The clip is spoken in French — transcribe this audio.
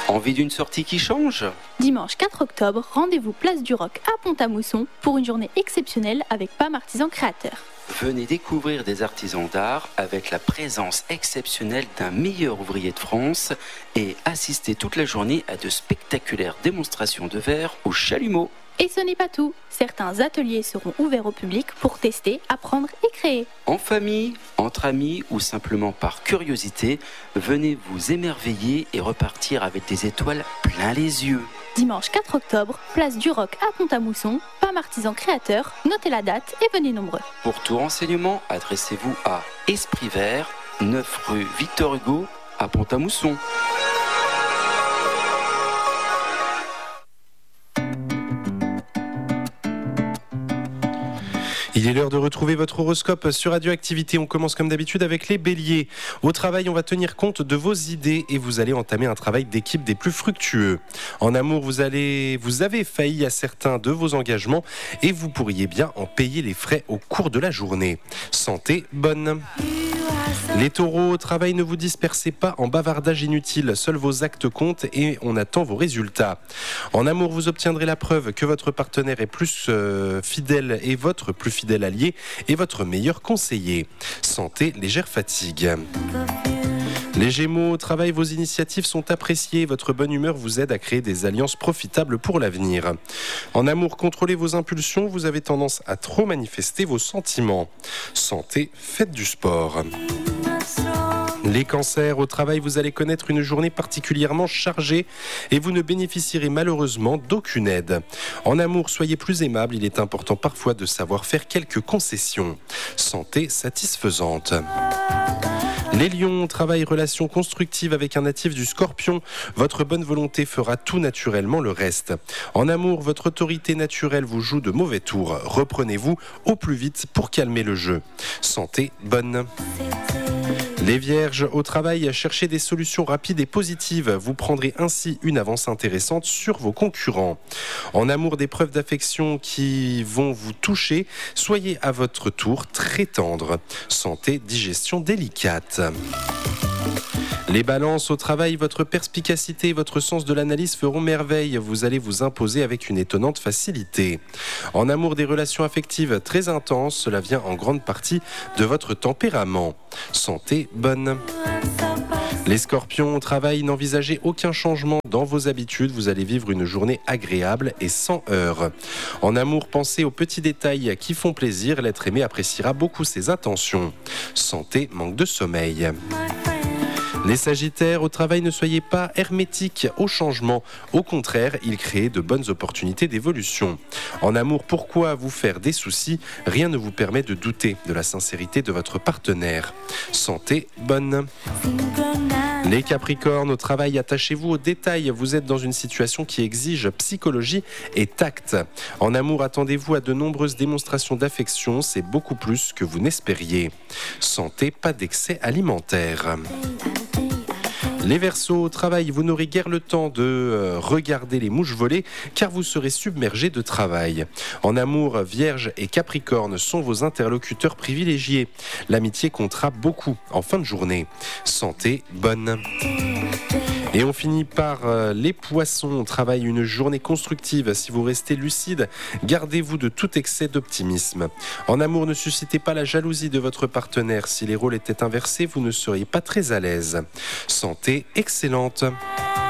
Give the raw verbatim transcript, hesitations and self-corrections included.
Envie d'une sortie qui change ? Dimanche quatre octobre, rendez-vous place du Roc à Pont-à-Mousson pour une journée exceptionnelle avec P A M Artisans Créateurs. Venez découvrir des artisans d'art avec la présence exceptionnelle d'un meilleur ouvrier de France et assister toute la journée à de spectaculaires démonstrations de verre au chalumeau. Et ce n'est pas tout, certains ateliers seront ouverts au public pour tester, apprendre et créer. En famille, entre amis ou simplement par curiosité, venez vous émerveiller et repartir avec des étoiles plein les yeux. Dimanche quatre octobre, place du Roc à Pont-à-Mousson, P A M Artisans Créateurs, notez la date et venez nombreux. Pour tout renseignement, adressez-vous à Esprit Vert, neuf rue Victor Hugo à Pont-à-Mousson. Il est l'heure de retrouver votre horoscope sur Radioactivité. On commence comme d'habitude avec les béliers. Au travail, on va tenir compte de vos idées et vous allez entamer un travail d'équipe des plus fructueux. En amour, vous, allez, vous avez failli à certains de vos engagements et vous pourriez bien en payer les frais au cours de la journée. Santé bonne. Les taureaux, au travail, ne vous dispersez pas en bavardage inutile. Seuls vos actes comptent et on attend vos résultats. En amour, vous obtiendrez la preuve que votre partenaire est plus euh, fidèle et votre plus fidèle allié et votre meilleur conseiller. Santé, légère fatigue. Les Gémeaux, au travail, vos initiatives sont appréciées. Votre bonne humeur vous aide à créer des alliances profitables pour l'avenir. En amour, contrôlez vos impulsions. Vous avez tendance à trop manifester vos sentiments. Santé, faites du sport. Les cancers, au travail, vous allez connaître une journée particulièrement chargée et vous ne bénéficierez malheureusement d'aucune aide. En amour, soyez plus aimable, il est important parfois de savoir faire quelques concessions. Santé satisfaisante. Les lions, travail, relation constructive avec un natif du Scorpion. Votre bonne volonté fera tout naturellement le reste. En amour, votre autorité naturelle vous joue de mauvais tours. Reprenez-vous au plus vite pour calmer le jeu. Santé bonne. Les vierges, au travail, cherchez des solutions rapides et positives. Vous prendrez ainsi une avance intéressante sur vos concurrents. En amour, des preuves d'affection qui vont vous toucher. Soyez à votre tour très tendre. Santé, digestion délicate. Les balances, au travail, votre perspicacité et votre sens de l'analyse feront merveille. Vous allez vous imposer avec une étonnante facilité. En amour, des relations affectives très intenses, cela vient en grande partie de votre tempérament. Santé bonne. Les scorpions, au travail, n'envisagez aucun changement dans vos habitudes. Vous allez vivre une journée agréable et sans heurts. En amour, pensez aux petits détails qui font plaisir. L'être aimé appréciera beaucoup ses attentions. Santé, manque de sommeil. Les sagittaires, au travail, ne soyez pas hermétiques au changement. Au contraire, il crée de bonnes opportunités d'évolution. En amour, pourquoi vous faire des soucis ? Rien ne vous permet de douter de la sincérité de votre partenaire. Santé bonne. Les capricornes, au travail, attachez-vous aux détails. Vous êtes dans une situation qui exige psychologie et tact. En amour, attendez-vous à de nombreuses démonstrations d'affection. C'est beaucoup plus que vous n'espériez. Santé, pas d'excès alimentaire. Les Verseaux, au travail, vous n'aurez guère le temps de euh, regarder les mouches voler car vous serez submergé de travail. En amour, Vierge et Capricorne sont vos interlocuteurs privilégiés. L'amitié comptera beaucoup en fin de journée. Santé bonne. Et on finit par euh, les poissons. On travaille une journée constructive. Si vous restez lucide, gardez-vous de tout excès d'optimisme. En amour, ne suscitez pas la jalousie de votre partenaire. Si les rôles étaient inversés, vous ne seriez pas très à l'aise. Santé excellente.